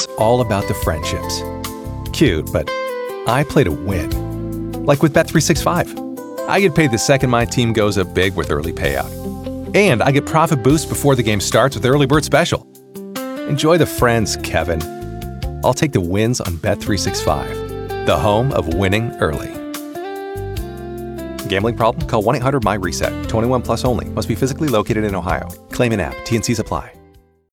It's all about the friendships. Cute, but I play to win. Like with Bet365. I get paid the second my team goes up big with early payout. And I get profit boost before the game starts with Early Bird Special. Enjoy the friends, Kevin. I'll take the wins on Bet365, the home of winning early. Gambling problem? Call 1-800-MY-RESET. 21 plus only. Must be physically located in Ohio. Claim in app. T&Cs apply.